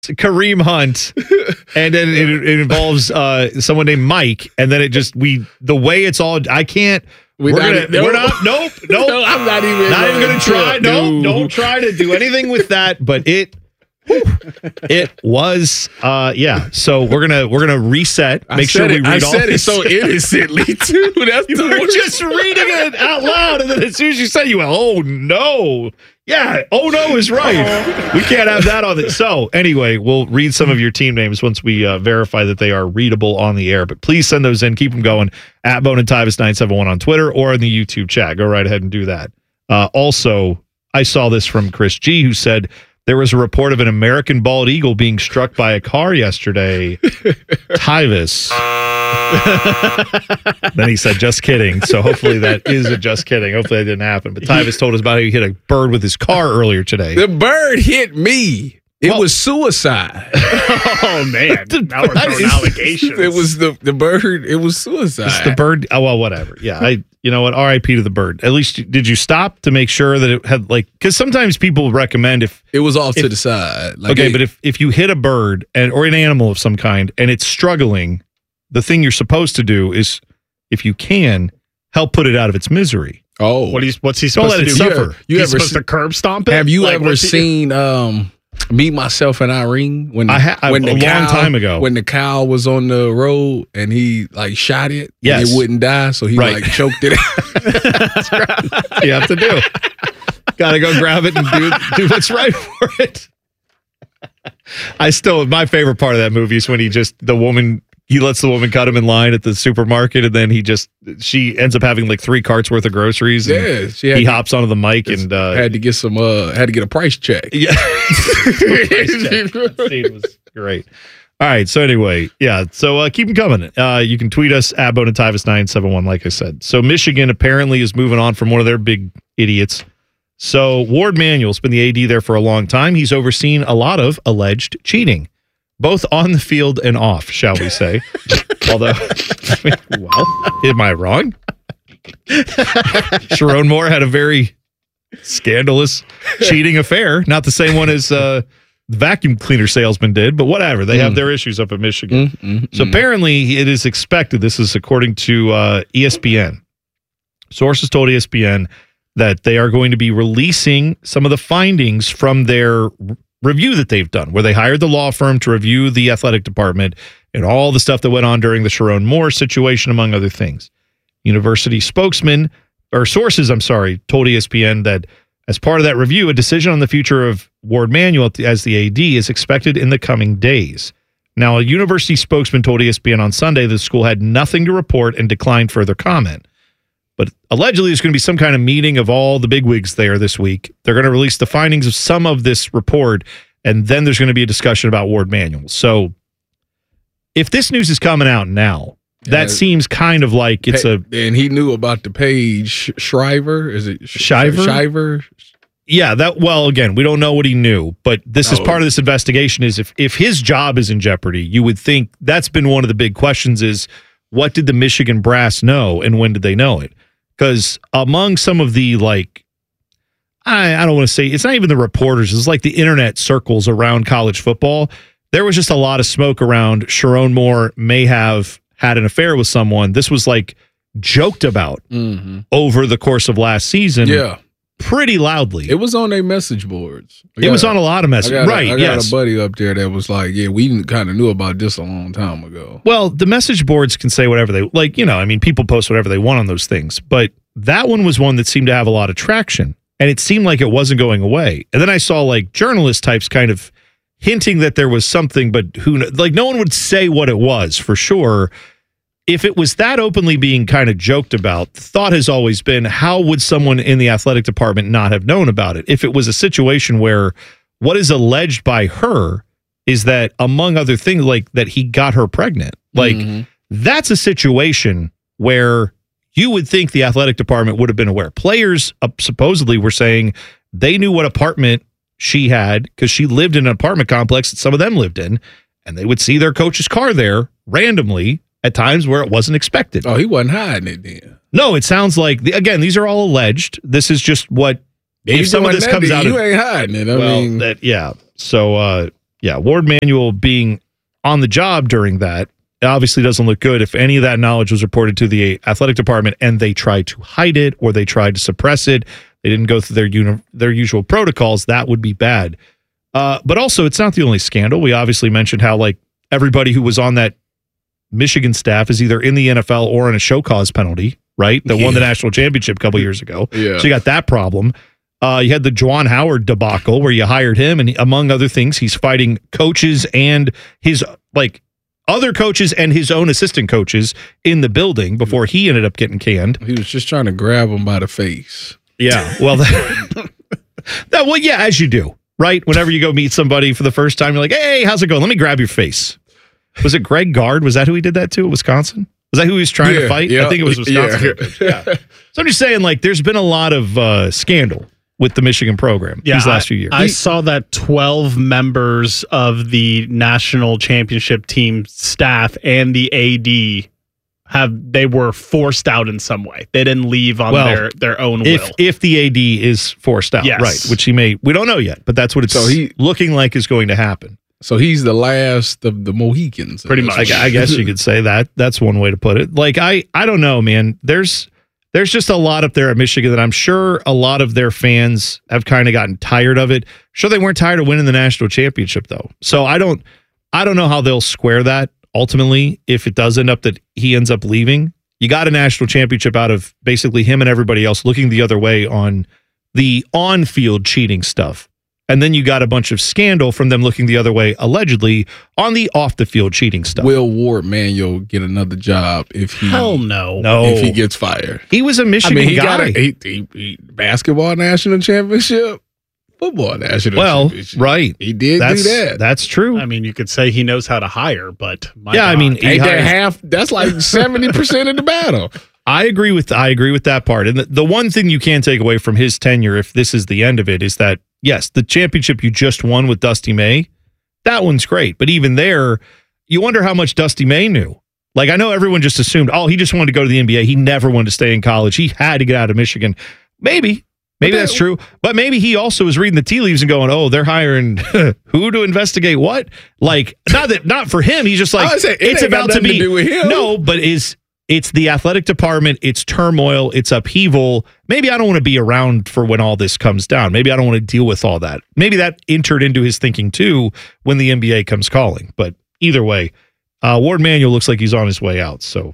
Kareem Hunt, and then it involves someone named Mike, and then the way it's all, I can't. Nope. No, I'm not even going to try. No, don't try to do anything with that. But it was, So we're gonna reset. Make sure we read all this. I said it so innocently too. That's you were just reading it out loud, and then as soon as you said, you went, "Oh no." Yeah, oh no is right. We can't have that on it. So anyway, we'll read some of your team names once we verify that they are readable on the air. But please send those in. Keep them going at Bone and Tyvis 971 on Twitter or in the YouTube chat. Go right ahead and do that. Also, I saw this from Chris G, who said there was a report of an American bald eagle being struck by a car yesterday. Tyvis. Then he said, just kidding. So hopefully that is a just kidding. Hopefully that didn't happen. But Tyvis told us about how he hit a bird with his car earlier today. The bird hit me. It was suicide. Oh, man. Now we're throwing allegations. It was the bird. It was suicide. It's the bird. Oh, well, whatever. Yeah. You know what? RIP to the bird. At least, did you stop to make sure that it had, because sometimes people recommend if it was off to the side. But if you hit a bird or an animal of some kind and it's struggling, the thing you're supposed to do is, if you can, help put it out of its misery. Oh. What's he supposed to do? Suffer. He's supposed to curb stomp it? Have you ever seen Meet Myself and Irene? When a long time ago. When the cow was on the road and he shot it and it wouldn't die, so he choked it out. That's right. You have to do. Got to go grab it and do what's right for it. My favorite part of that movie is when he lets the woman cut him in line at the supermarket, and then she ends up having 3 carts worth of groceries. And he hops onto the mic and had to get a price check. Yeah, that scene was great. All right, so anyway, so keep them coming. You can tweet us at Bone and Tyvis 971, like I said. So Michigan apparently is moving on from one of their big idiots. So Ward Manuel's been the AD there for a long time. He's overseen a lot of alleged cheating, both on the field and off, shall we say. Although, am I wrong? Sharon Moore had a very scandalous cheating affair. Not the same one as the vacuum cleaner salesman did, but whatever. They have their issues up in Michigan. So apparently it is expected, this is according to ESPN. Sources told ESPN that they are going to be releasing some of the findings from their review that they've done, where they hired the law firm to review the athletic department and all the stuff that went on during the Sharon Moore situation, among other things. University sources, told ESPN that as part of that review, a decision on the future of Ward Manuel as the AD is expected in the coming days. Now, a university spokesman told ESPN on Sunday the school had nothing to report and declined further comment. But allegedly, there's going to be some kind of meeting of all the bigwigs there this week. They're going to release the findings of some of this report, and then there's going to be a discussion about Ward Manuel. So if this news is coming out now, that seems kind of like it's and he knew about the Paige Shriver. Is it Shiver? Yeah, again, we don't know what he knew, but this is part of this investigation is if his job is in jeopardy, you would think that's been one of the big questions is, what did the Michigan brass know and when did they know it? Because among some of the, I don't want to say, it's not even the reporters, it's like the internet circles around college football. There was just a lot of smoke around Sharon Moore may have had an affair with someone. This was joked about over the course of last season. Yeah. Pretty loudly. It was on their message boards. It was on a lot of messages. I got a buddy up there that was like, we kind of knew about this a long time ago. Well, the message boards can say whatever they people post whatever they want on those things. But that one was one that seemed to have a lot of traction. And it seemed like it wasn't going away. And then I saw journalist types kind of hinting that there was something, but no one would say what it was for sure. If it was that openly being kind of joked about, the thought has always been, how would someone in the athletic department not have known about it? If it was a situation where what is alleged by her is that, among other things, that he got her pregnant. That's a situation where you would think the athletic department would have been aware. Players supposedly were saying they knew what apartment she had because she lived in an apartment complex that some of them lived in, and they would see their coach's car there randomly at times where it wasn't expected. Oh, he wasn't hiding it then. No, it sounds like, again, these are all alleged. This is just what, if some of this comes out. You ain't hiding it. I mean. So Yeah, Ward Manuel being on the job during that, it obviously doesn't look good. If any of that knowledge was reported to the athletic department and they tried to hide it or they tried to suppress it, they didn't go through their usual protocols, that would be bad. But also, it's not the only scandal. We obviously mentioned how like everybody who was on that Michigan staff is either in the NFL or on a show cause penalty, right? That won the national championship a couple years ago. Yeah. So you got that problem. You had the Juwan Howard debacle where you hired him, and among other things, he's fighting coaches and his like other coaches and his own assistant coaches in the building before he ended up getting canned. He was just trying to grab him by the face. Yeah, well, as you do, right? Whenever you go meet somebody for the first time, you're like, "Hey, how's it going? Let me grab your face." Was it Greg Gard? Was that who he did that to at Wisconsin? Was that who he was trying to fight? Yeah, I think it was Wisconsin. Yeah. So I'm just saying, like, there's been a lot of scandal with the Michigan program these last few years. I saw that 12 members of the national championship team staff and the AD they were forced out in some way. They didn't leave on their own will. If the AD is forced out, yes. right? Which we don't know yet, but that's what it's looking like is going to happen. So he's the last of the Mohicans. Pretty much. I guess you could say that. That's one way to put it. Like, I don't know, man. There's just a lot up there at Michigan that I'm sure a lot of their fans have kind of gotten tired of it. Sure, they weren't tired of winning the national championship, though. So I don't know how they'll square that ultimately if it does end up that he ends up leaving. You got a national championship out of basically him and everybody else looking the other way on the on-field cheating stuff. And then you got a bunch of scandal from them looking the other way, allegedly, on the off-the-field cheating stuff. Will Ward Manuel get another job if he... Hell no. If he gets fired. He was a Michigan guy. He basketball national championship, football national championship. Right. He did do that. That's true. I mean, you could say he knows how to hire, but... ain't that half? That's like 70% of the battle. I agree with that part. And the one thing you can take away from his tenure, if this is the end of it, is that, yes, the championship you just won with Dusty May, that one's great. But even there, you wonder how much Dusty May knew. Like, I know everyone just assumed, he just wanted to go to the NBA. He never wanted to stay in college. He had to get out of Michigan. Maybe that's true. But maybe he also was reading the tea leaves and going, they're hiring who to investigate what? Like, not for him. He's just like, it's about to be. To do with him. No, but it's the athletic department, it's turmoil, it's upheaval. Maybe I don't want to be around for when all this comes down. Maybe I don't want to deal with all that. Maybe that entered into his thinking too when the NBA comes calling. But either way, Ward Manuel looks like he's on his way out. So,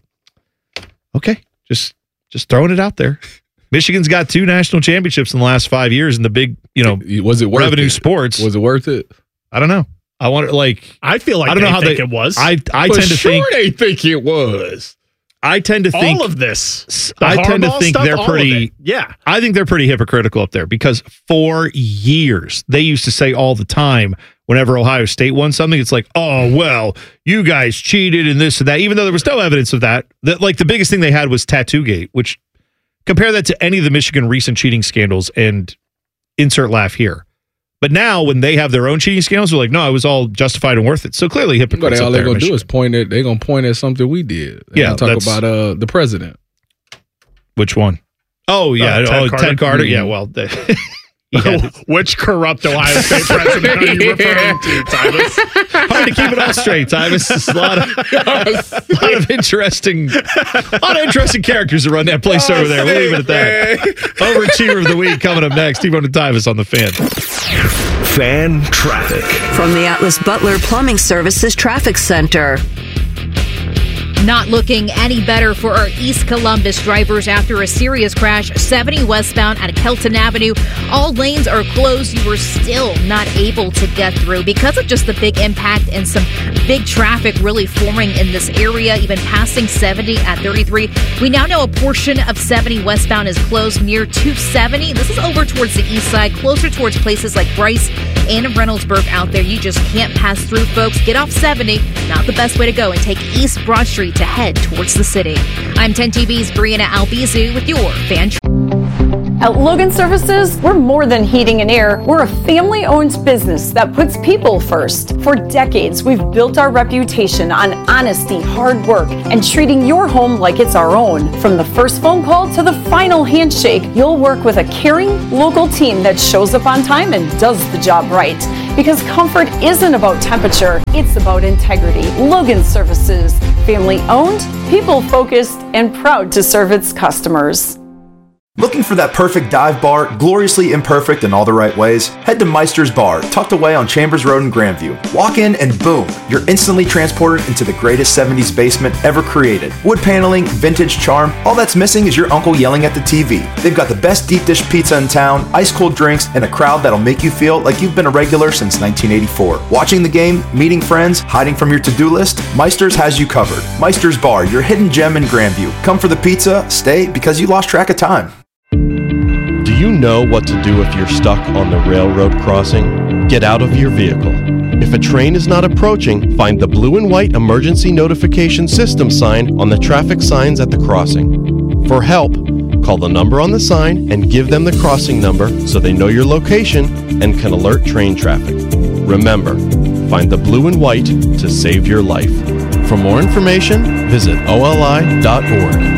okay, just throwing it out there. Michigan's got 2 national championships in the last 5 years in the big, was it worth revenue it? sports. Was it worth it? I don't know. I feel like I don't know how it was. I tend to think they think it was. I tend to think all of this. I tend to think they're pretty. Yeah, I think they're pretty hypocritical up there because for years they used to say all the time whenever Ohio State won something, it's like, oh well, you guys cheated and this and that. Even though there was no evidence of that, like the biggest thing they had was Tattoo-Gate, which compare that to any of the Michigan recent cheating scandals and insert laugh here. But now, when they have their own cheating scandals, they're like, no, it was all justified and worth it. So clearly, hypocrites. All they're going to do is they're going to point at something we did. They're talk about the president. Which one? Oh, yeah. Ted Carter. Yeah, well. Which corrupt Ohio State president are you referring to, Tyvis? Hard to keep it all straight, Tyvis. There's a lot of interesting characters that run that place over there. We'll leave it at that. Overachiever of the week coming up next. T-Bone and Tyvis on the Fan. Fan traffic from the Atlas Butler Plumbing Services Traffic Center. Not looking any better for our East Columbus drivers after a serious crash 70 westbound at Kelton Avenue. All lanes are closed. You were still not able to get through because of just the big impact and some big traffic really forming in this area, even passing 70 at 33. We now know a portion of 70 westbound is closed near 270. This is over towards the east side, closer towards places like Bryce and Reynoldsburg out there. You just can't pass through, folks. Get off 70. Not the best way to go, and take East Broad Street to head towards the city. I'm 10 TV's Brianna Albizu with your Fan. At Logan Services, we're more than heating and air. We're a family-owned business that puts people first. For decades, we've built our reputation on honesty, hard work, and treating your home like it's our own. From the first phone call to the final handshake, you'll work with a caring, local team that shows up on time and does the job right. Because comfort isn't about temperature, it's about integrity. Logan Services, family owned, people focused, and proud to serve its customers. Looking for that perfect dive bar, gloriously imperfect in all the right ways? Head to Meister's Bar, tucked away on Chambers Road in Grandview. Walk in and boom, you're instantly transported into the greatest 70s basement ever created. Wood paneling, vintage charm, all that's missing is your uncle yelling at the TV. They've got the best deep dish pizza in town, ice cold drinks, and a crowd that'll make you feel like you've been a regular since 1984. Watching the game, meeting friends, hiding from your to-do list, Meister's has you covered. Meister's Bar, your hidden gem in Grandview. Come for the pizza, stay because you lost track of time. Do you know what to do if you're stuck on the railroad crossing? Get out of your vehicle. If a train is not approaching, find the blue and white emergency notification system sign on the traffic signs at the crossing. For help, call the number on the sign and give them the crossing number so they know your location and can alert train traffic. Remember, find the blue and white to save your life. For more information, visit oli.org.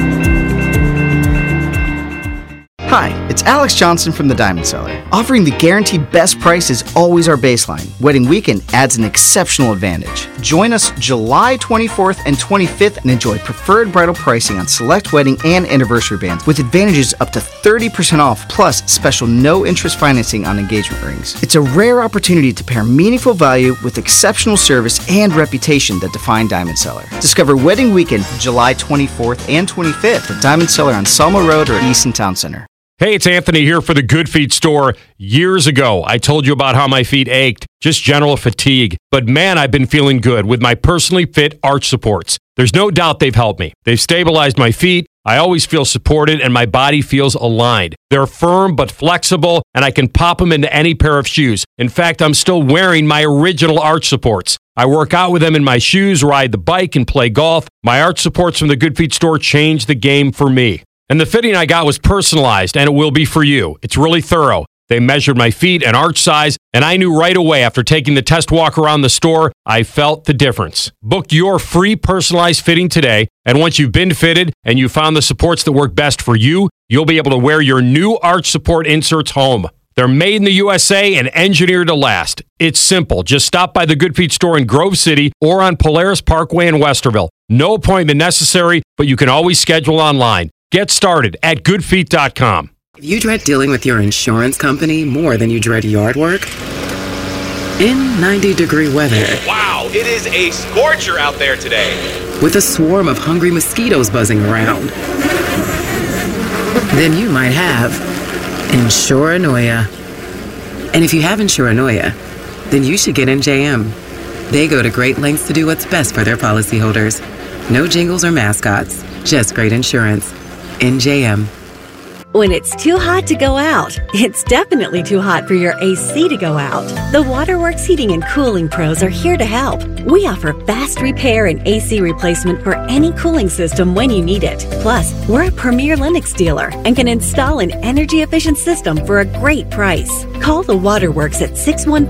Hi, it's Alex Johnson from the Diamond Cellar. Offering the guaranteed best price is always our baseline. Wedding weekend adds an exceptional advantage. Join us July 24th and 25th and enjoy preferred bridal pricing on select wedding and anniversary bands with advantages up to 30% off plus special no-interest financing on engagement rings. It's a rare opportunity to pair meaningful value with exceptional service and reputation that define Diamond Cellar. Discover Wedding Weekend July 24th and 25th at Diamond Cellar on Selma Road or Easton Town Center. Hey, it's Anthony here for the Good Feet store. Years ago, I told you about how my feet ached, just general fatigue. But man, I've been feeling good with my personally fit arch supports. There's no doubt they've helped me. They've stabilized my feet. I always feel supported and my body feels aligned. They're firm but flexible, and I can pop them into any pair of shoes. In fact, I'm still wearing my original arch supports. I work out with them in my shoes, ride the bike, and play golf. My arch supports from the Good Feet store changed the game for me. And the fitting I got was personalized, and it will be for you. It's really thorough. They measured my feet and arch size, and I knew right away after taking the test walk around the store, I felt the difference. Book your free personalized fitting today, and once you've been fitted and you found the supports that work best for you, you'll be able to wear your new arch support inserts home. They're made in the USA and engineered to last. It's simple. Just stop by the Good Feet store in Grove City or on Polaris Parkway in Westerville. No appointment necessary, but you can always schedule online. Get started at goodfeet.com. If you dread dealing with your insurance company more than you dread yard work, in 90-degree weather. Wow, it is a scorcher out there today. With a swarm of hungry mosquitoes buzzing around, then you might have Insuranoia. And if you have Insuranoia, then you should get NJM. They go to great lengths to do what's best for their policyholders. No jingles or mascots, just great insurance. NJM. When it's too hot to go out, it's definitely too hot for your AC to go out. The Waterworks Heating and Cooling Pros are here to help. We offer fast repair and AC replacement for any cooling system when you need it. Plus, we're a premier Lennox dealer and can install an energy-efficient system for a great price. Call the Waterworks at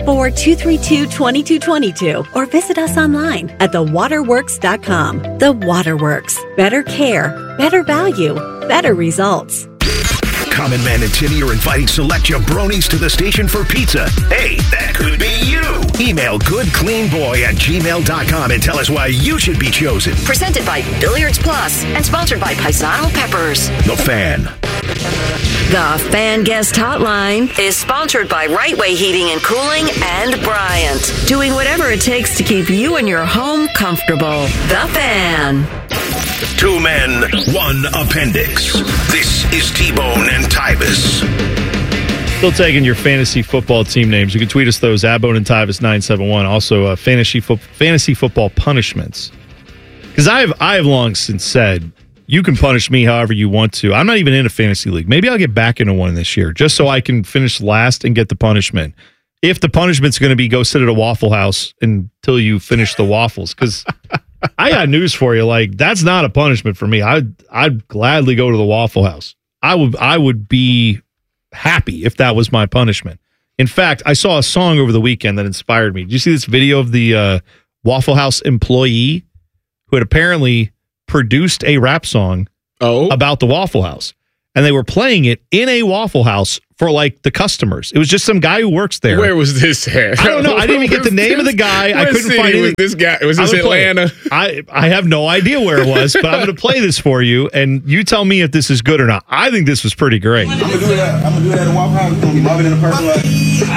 614-232-2222 or visit us online at thewaterworks.com. The Waterworks. Better care, better value, better results. Common Man and Timmy are inviting select jabronis to the station for pizza. Hey, that could be you. Email goodcleanboy@gmail.com and tell us why you should be chosen. Presented by Billiards Plus and sponsored by Paisano Peppers. The Fan. The Fan Guest Hotline is sponsored by Right Way Heating and Cooling and Bryant. Doing whatever it takes to keep you and your home comfortable. The Fan. 2 men, 1 appendix. This is T-Bone and Tyvis. Still taking your fantasy football team names. You can tweet us those, Abone and Tyvis 971. Also, fantasy football punishments. Because I have long since said, you can punish me however you want to. I'm not even in a fantasy league. Maybe I'll get back into one this year just so I can finish last and get the punishment. If the punishment's going to be go sit at a Waffle House until you finish the waffles. Because I got news for you. Like, that's not a punishment for me. I'd gladly go to the Waffle House. I would be happy if that was my punishment. In fact, I saw a song over the weekend that inspired me. Did you see this video of the Waffle House employee who had apparently produced a rap song about the Waffle House? And they were playing it in a Waffle House for like the customers. It was just some guy who works there. Where was this at? I don't know. I didn't even get the name of the guy. I couldn't find it. Was this guy? Was this Atlanta? I have no idea where it was, but I'm going to play this for you, and you tell me if this is good or not. I think this was pretty great. I'm gonna do that at Waffle House. We're gonna be mobbing in the parking lot.